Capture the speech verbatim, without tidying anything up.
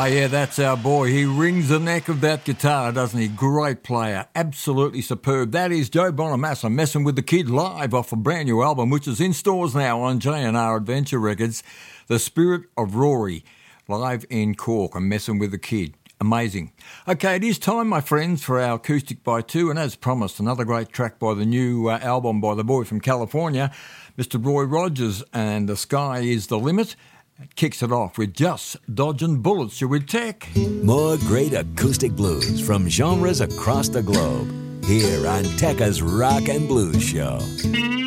Oh, yeah, that's our boy. He rings the neck of that guitar, doesn't he? Great player. Absolutely superb. That is Joe Bonamassa messing with the kid live off a brand new album, which is in stores now on J and R Adventure Records. The Spirit of Rory, live in Cork, and messing with the kid. Amazing. Okay, it is time, my friends, for our Acoustic by Two, and as promised, another great track by the new uh, album by the boy from California, Mister Roy Rogers, and The Sky is the Limit. Kicks it off with Just Dodging Bullets. You're with Tech. More great acoustic blues from genres across the globe, here on Tekka's Rock and Blues Show.